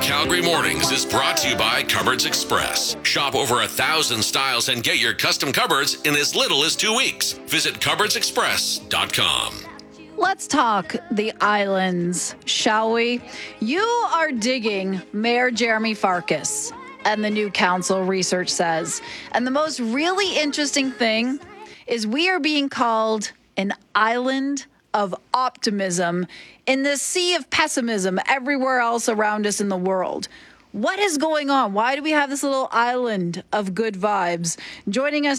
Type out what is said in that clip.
Calgary Mornings is brought to you by Cupboards Express. Shop over 1,000 styles and get your custom cupboards in as little as 2 weeks. Visit cupboardsexpress.com. Let's talk the islands, shall we? You are digging Mayor Jeremy Farkas and the new council, research says. And the most really interesting thing is we are being called an island of optimism in the sea of pessimism everywhere else around us in the world. What is going on? Why do we have this little island of good vibes? Joining us